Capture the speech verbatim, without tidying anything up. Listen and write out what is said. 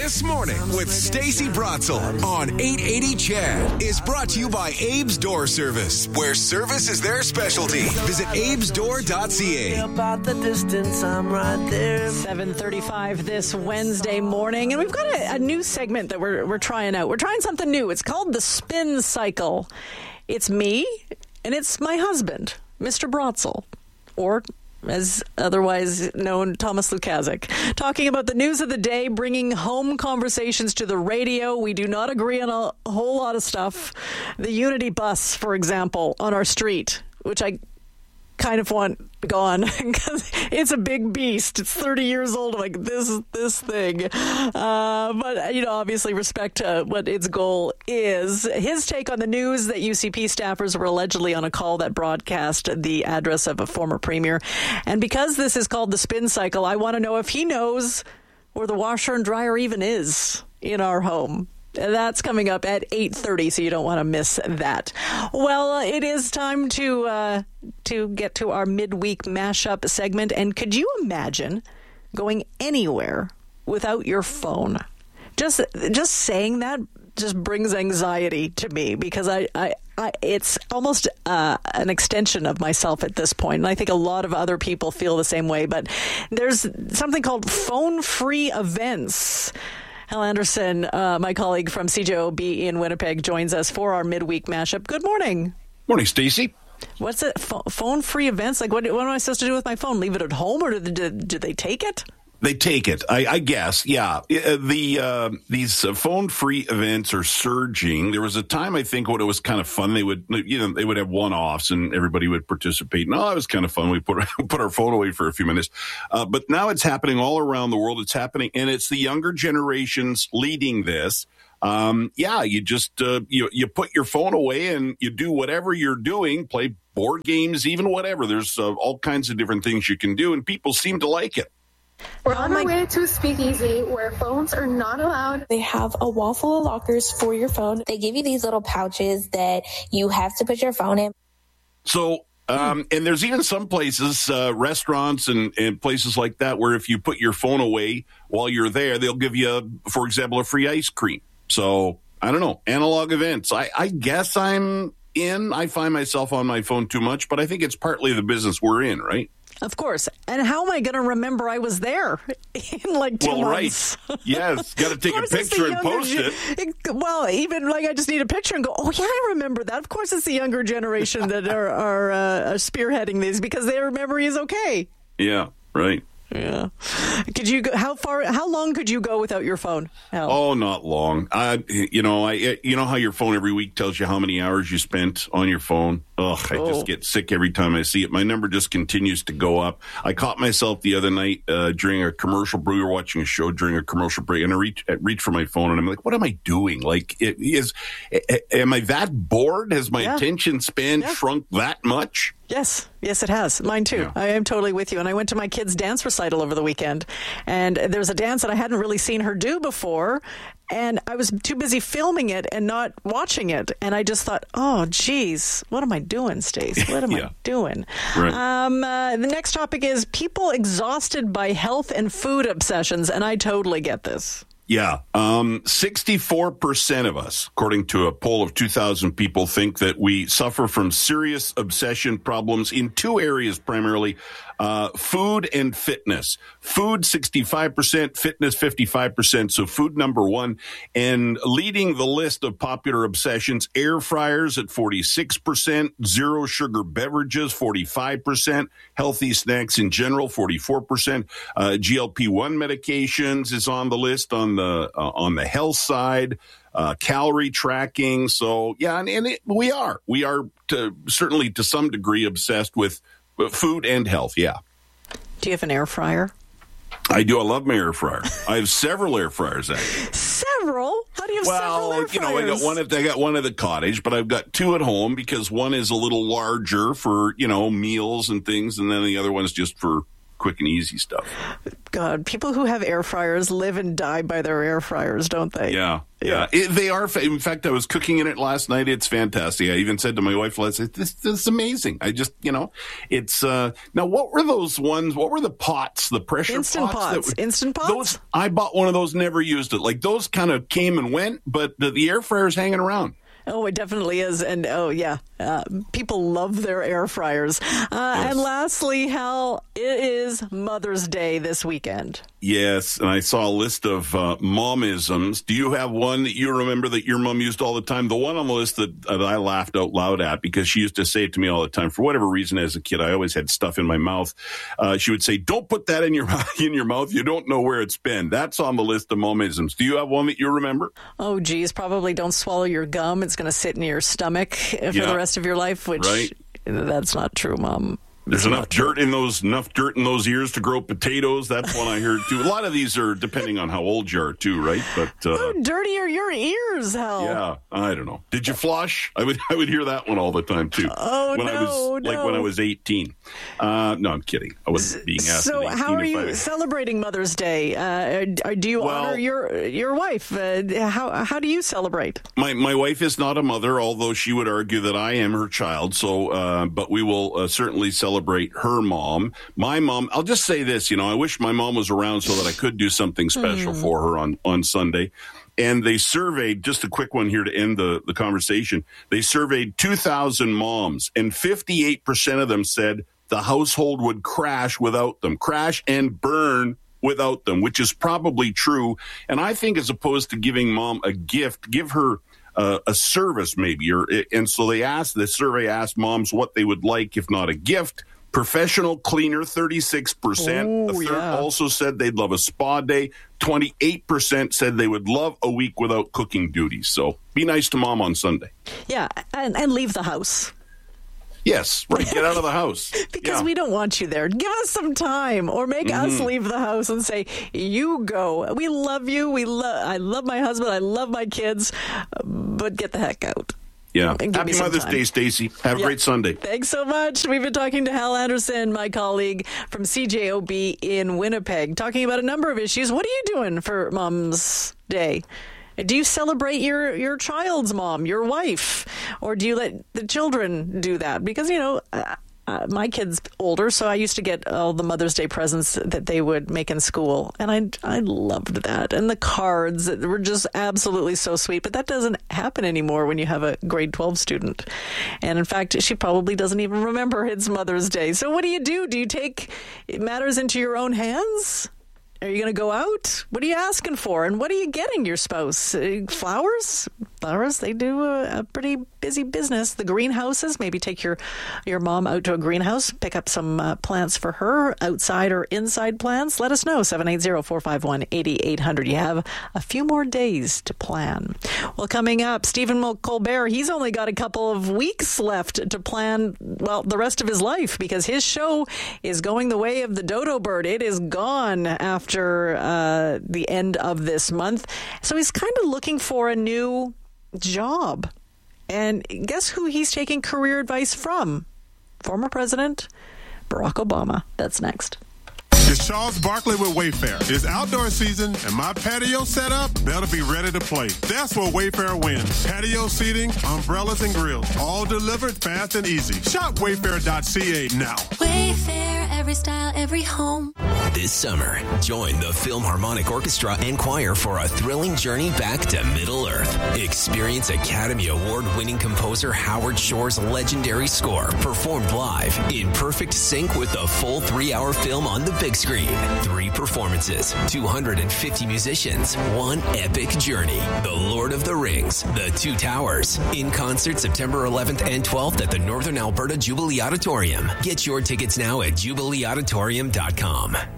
This Morning with Stacey Brotzel on eight eighty C H E D is brought to you by Abe's Door Service, where service is their specialty. Visit abes door dot c a. About the distance, I'm right there. seven thirty-five this Wednesday morning, and we've got a, a new segment that we're we're trying out. We're trying something new. It's called the Spin Cycle. It's me, and it's my husband, Mister Brotzel, or as otherwise known, Thomas Lukazik, talking about the news of the day, bringing home conversations to the radio. We do not agree on a, a whole lot of stuff. The Unity bus, for example, on our street, which I kind of want gone because it's a big beast. It's thirty years old. I'm like, this this thing. Uh, but, you know, obviously respect uh, what its goal is. His take on the news that U C P staffers were allegedly on a call that broadcast the address of a former premier. And because this is called the Spin Cycle, I want to know if he knows where the washer and dryer even is in our home. That's coming up at eight thirty, so you don't want to miss that. Well, uh, it is time to uh, to get to our midweek mashup segment. And could you imagine going anywhere without your phone? Just just saying that just brings anxiety to me because I, I, I it's almost uh, an extension of myself at this point. And I think a lot of other people feel the same way. But there's something called phone-free events. Hal Anderson, uh, my colleague from C J O B in Winnipeg, joins us for our midweek mashup. Good morning. Morning, Stacey. What's it? Ph- phone-free events? Like, what, what am I supposed to do with my phone? Leave it at home, or do, do, do they take it? They take it, I, I guess. Yeah, the uh, these uh, phone-free events are surging. There was a time, I think, when it was kind of fun. They would, you know, they would have one-offs, and everybody would participate. No, it was kind of fun. We put put our phone away for a few minutes, uh, but now it's happening all around the world. It's happening, and it's the younger generations leading this. Um, yeah, you just uh, you you put your phone away and you do whatever you're doing, play board games, even whatever. There's uh, all kinds of different things you can do, and people seem to like it. We're on our way to a speakeasy where phones are not allowed. They have a wall full of lockers for your phone. They give you these little pouches that you have to put your phone in. So, um, and there's even some places, uh, restaurants and, and places like that, where if you put your phone away while you're there, they'll give you, for example, a free ice cream. So, I don't know, analog events. I, I guess I'm in. I find myself on my phone too much, but I think it's partly the business we're in, right? Of course. And how am I going to remember I was there in like two well, months? Right. Yes. Got to take a picture and post it. it. Well, even like I just need a picture and go, oh, yeah, I remember that. Of course, it's the younger generation that are, are, uh, are spearheading these because their memory is okay. Yeah, right. Yeah. Could you go, how far, how long could you go without your phone? Hal? Oh, not long. I, you know, I, you know how your phone every week tells you how many hours you spent on your phone? Ugh, I oh. just get sick every time I see it. My number just continues to go up. I caught myself the other night uh, during a commercial break. We were watching a show during a commercial break, and I reach, I reach for my phone, and I'm like, what am I doing? Like, it is, am I that bored? Has my yeah. attention span yeah. shrunk that much? Yes. Yes, it has. Mine, too. Yeah. I am totally with you. And I went to my kid's dance recital over the weekend, and there was a dance that I hadn't really seen her do before, and I was too busy filming it and not watching it. And I just thought, oh, geez, what am I doing, Stace? What am yeah. I doing? Right. Um, uh, the next topic is people exhausted by health and food obsessions, and I totally get this. Yeah. Um, sixty-four percent of us, according to a poll of two thousand people, think that we suffer from serious obsession problems in two areas primarily, uh, food and fitness. Food, sixty-five percent, fitness, fifty-five percent. So food number one. And leading the list of popular obsessions, air fryers at forty-six percent, zero sugar beverages, forty-five percent, healthy snacks in general, forty-four percent. Uh, G L P one medications is on the list on the uh, on the health side, uh, calorie tracking. So, yeah, and, and it, we are. We are to, certainly to some degree obsessed with food and health, yeah. Do you have an air fryer? I do. I love my air fryer. I have several air fryers, actually. Several? How do you have well, several air fryers? you know, I got one at I got one at the cottage, but I've got two at home because one is a little larger for, you know, meals and things, and then the other one is just for quick and easy stuff. God, people who have air fryers live and die by their air fryers, don't they? Yeah, yeah. It, they are. In fact, I was cooking in it last night. It's fantastic. I even said to my wife last night, this, this is amazing. I just, you know, it's, uh, now what were those ones, what were the pots, the pressure Instant pots? pots. That were, Instant pots? Those, I bought one of those, never used it. Like those kind of came and went, but the, the air fryer's hanging around. Oh, it definitely is. And oh, yeah, uh, people love their air fryers. Uh, yes. And lastly, Hal, it is Mother's Day this weekend. Yes, and I saw a list of uh, momisms. Do you have one that you remember that your mom used all the time? The one on the list that, uh, that I laughed out loud at because she used to say it to me all the time. For whatever reason, as a kid, I always had stuff in my mouth. Uh, she would say, "Don't put that in your in your mouth. You don't know where it's been." That's on the list of momisms. Do you have one that you remember? Oh, geez, probably don't swallow your gum. It's going to sit in your stomach for yeah. the rest of your life, which right. that's not true, Mom. There's enough dirt in those enough dirt in those ears to grow potatoes. That's one I heard too. A lot of these are depending on how old you are too, right? But uh, how dirty are your ears, Hal? Yeah, I don't know. Did you flush? I would I would hear that one all the time too. Oh when no, I was no. like when I was eighteen. Uh, no, I'm kidding. I wasn't being asked. So how are you I... celebrating Mother's Day? Uh, do you well, honor your your wife? Uh, how how do you celebrate? My my wife is not a mother, although she would argue that I am her child. So, uh, but we will uh, certainly celebrate her mom. Mom. My mom, I'll just say this, you know, I wish my mom was around so that I could do something special mm. for her on, on Sunday. And they surveyed, just a quick one here to end the, the conversation, they surveyed two thousand moms, and fifty-eight percent of them said the household would crash without them, crash and burn without them, which is probably true. And I think as opposed to giving mom a gift, give her uh, a service maybe. Or, and so they asked, the survey asked moms what they would like, if not a gift. Professional cleaner, thirty-six percent. Ooh, a third yeah. also said they'd love a spa day. twenty-eight percent said they would love a week without cooking duties. So be nice to mom on Sunday. Yeah, and, and leave the house. Yes, right. Get out of the house. Because yeah. we don't want you there. Give us some time, or make mm-hmm. us leave the house and say, "You go. We love you. We love. I love my husband. I love my kids, but get the heck out." Yeah. Happy Mother's Day, Stacey. Have a yeah. great Sunday. Thanks so much. We've been talking to Hal Anderson, my colleague from C J O B in Winnipeg, talking about a number of issues. What are you doing for Mom's Day? Do you celebrate your, your child's mom, your wife, or do you let the children do that? Because, you know, uh, uh, my kid's older, so I used to get all the Mother's Day presents that they would make in school, and I I loved that. And the cards that were just absolutely so sweet, but that doesn't happen anymore when you have a grade twelve student. And in fact, she probably doesn't even remember it's Mother's Day. So what do you do? Do you take matters into your own hands? Are you going to go out? What are you asking for? And what are you getting your spouse? Uh, flowers? Flowers, they do a, a pretty busy business. The greenhouses, maybe take your, your mom out to a greenhouse, pick up some uh, plants for her, outside or inside plants. Let us know, seven eight zero, four five one, eight eight zero zero. You have a few more days to plan. Well, coming up, Stephen Colbert, he's only got a couple of weeks left to plan, well, the rest of his life, because his show is going the way of the dodo bird. It is gone after uh, the end of this month. So he's kind of looking for a new job. And guess who he's taking career advice from? Former President Barack Obama. That's next. It's Charles Barkley with Wayfair. It's outdoor season, and my patio setup better be ready to play. That's where Wayfair wins. Patio seating, umbrellas, and grills. All delivered fast and easy. Shop wayfair dot c a now. Wayfair, every style, every home. This summer, join the Philharmonic Orchestra and Choir for a thrilling journey back to Middle-earth. Experience Academy Award-winning composer Howard Shore's legendary score performed live in perfect sync with the full three-hour film on the big screen. Three performances, two hundred fifty musicians, one epic journey. The Lord of the Rings, The Two Towers. In concert September eleventh and twelfth at the Northern Alberta Jubilee Auditorium. Get your tickets now at jubilee auditorium dot com.